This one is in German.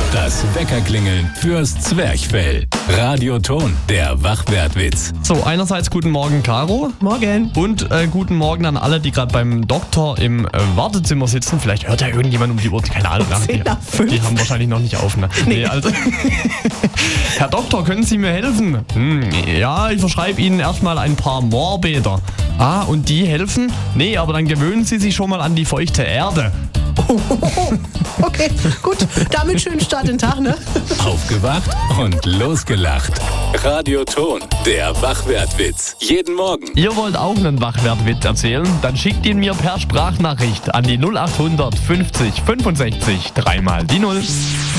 Das Weckerklingeln fürs Zwerchfell. Radioton, der Wachwertwitz. So, einerseits guten Morgen, Caro. Morgen. Und guten Morgen an alle, die gerade beim Doktor im Wartezimmer sitzen. Vielleicht hört ja irgendjemand um die Uhr, keine Ahnung. 10 nach 5. Die haben wahrscheinlich noch nicht auf, ne? Nee, also. Herr Doktor, können Sie mir helfen? Ja, ich verschreibe Ihnen erstmal ein paar Moorbäder. Ah, und die helfen? Nee, aber dann gewöhnen Sie sich schon mal an die feuchte Erde. Okay, gut. Damit schönen Start in den Tag, ne? Aufgewacht und losgelacht. Radioton, der Wachwertwitz. Jeden Morgen. Ihr wollt auch einen Wachwertwitz erzählen? Dann schickt ihn mir per Sprachnachricht an die 0800 50 65 3 mal die 0.